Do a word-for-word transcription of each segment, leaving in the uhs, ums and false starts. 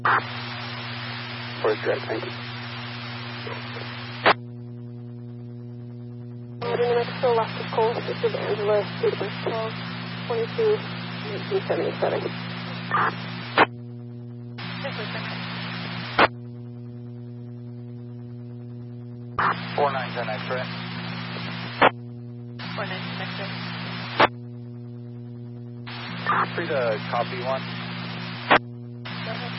First direct, thank you. Moving next to Alaska Coast, this is Angela, twelve twenty-two, nineteen seventy-seven. four nine ten X-ray. four nine ten X-ray. Free to copy one. Go ahead.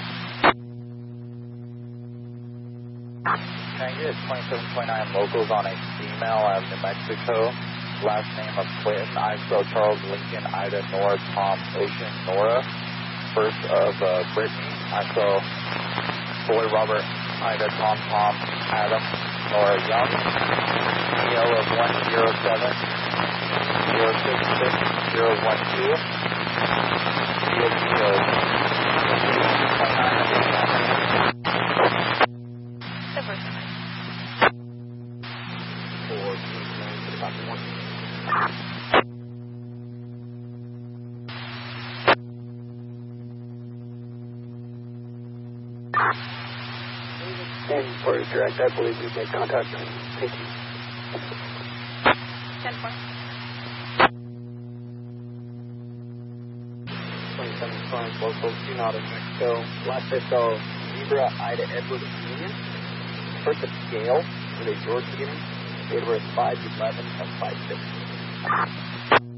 Can I get twenty-seven twenty-nine locals on a female out of New Mexico? Last name of Clinton, I spell Charles, Lincoln, Ida, Nora, Tom, Ocean, Nora. First of uh, Brittany, I spell Boy, Robert, Ida, Tom, Tom, Adam, Nora, Young. E L of one zero seven zero six six zero one two. D O T of The first one. four nine, copy one. And first direct, I believe we've made contact. Thank you. ten four. twenty-seven Farms, local, two out of Mexico. Last I saw Zebra, Ida, Edward, Union. First of Scale, with a George beginning. Date of birth five eleven of five six.